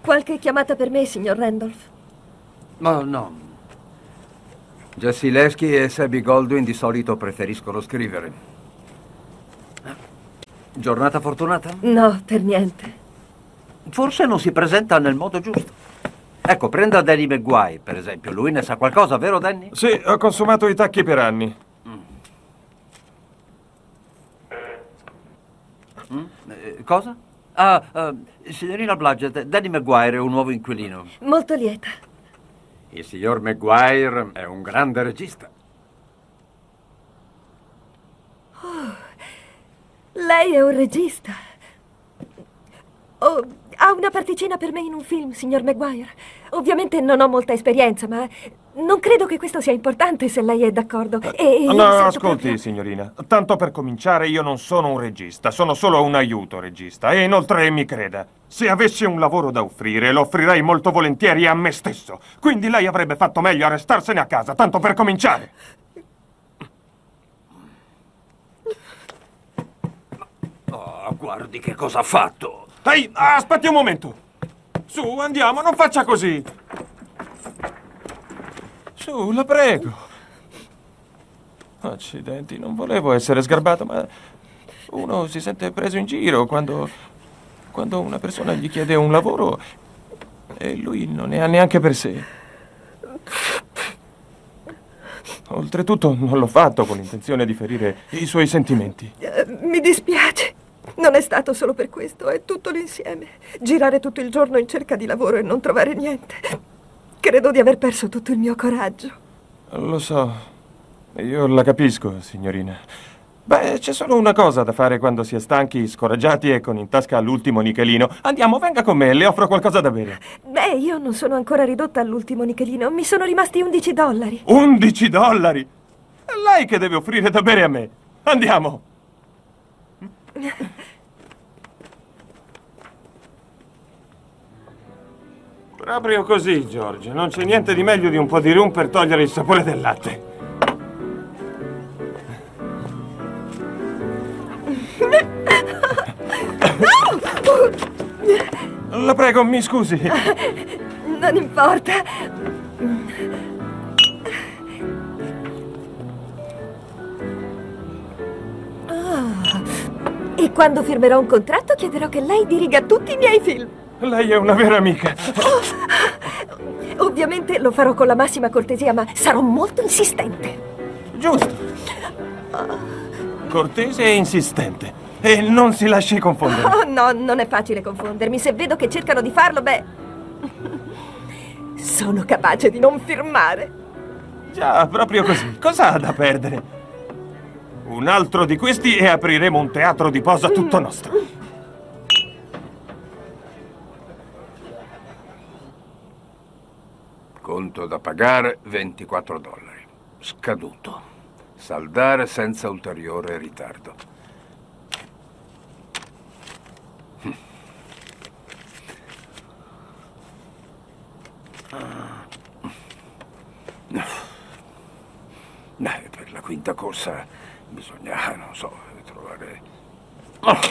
Qualche chiamata per me, signor Randolph? Oh, no. Jessie Lesky e Sabby Goldwyn di solito preferiscono scrivere. Giornata fortunata? No, per niente. Forse non si presenta nel modo giusto. Ecco, prenda Danny Maguire, per esempio. Lui ne sa qualcosa, vero Danny? Sì, ho consumato i tacchi per anni. Cosa? Signorina Blodgett, Danny Maguire è un nuovo inquilino. Molto lieta. Il signor Maguire è un grande regista. Lei è un regista. Oh, ha una particina per me in un film, signor Maguire. Ovviamente non ho molta esperienza, ma non credo che questo sia importante se lei è d'accordo. E No, sento ascolti, proprio- signorina. Tanto per cominciare, io non sono un regista, sono solo un aiuto regista. E inoltre, mi creda, se avessi un lavoro da offrire, lo offrirei molto volentieri a me stesso. Quindi lei avrebbe fatto meglio a restarsene a casa, tanto per cominciare. Oh, guardi che cosa ha fatto. Ehi, aspetti un momento. Su, andiamo, non faccia così. Su, la prego. Accidenti, non volevo essere sgarbato, ma uno si sente preso in giro quando una persona gli chiede un lavoro e lui non ne ha neanche per sé. Oltretutto non l'ho fatto con l'intenzione di ferire i suoi sentimenti. Mi dispiace. Non è stato solo per questo, è tutto l'insieme. Girare tutto il giorno in cerca di lavoro e non trovare niente. Credo di aver perso tutto il mio coraggio. Lo so, io la capisco, signorina. Beh, c'è solo una cosa da fare quando si è stanchi, scoraggiati e con in tasca l'ultimo nichelino. Andiamo, venga con me, le offro qualcosa da bere. Beh, io non sono ancora ridotta all'ultimo nichelino. Mi sono rimasti $11. $11? È lei che deve offrire da bere a me. Andiamo. Proprio così, George. Non c'è niente di meglio di un po' di rum per togliere il sapore del latte. La prego, mi scusi. Non importa. E quando firmerò un contratto chiederò che lei diriga tutti i miei film. Lei è una vera amica. Ovviamente lo farò con la massima cortesia, ma sarò molto insistente. Giusto. Cortese e insistente. E non si lasci confondere. Oh no, non è facile confondermi. Se vedo che cercano di farlo, beh... sono capace di non firmare. Già, proprio così. Cosa ha da perdere? Un altro di questi e apriremo un teatro di posa tutto nostro. Conto da pagare $24. Scaduto. Saldare senza ulteriore ritardo. Per la quinta corsa bisogna, non so, trovare...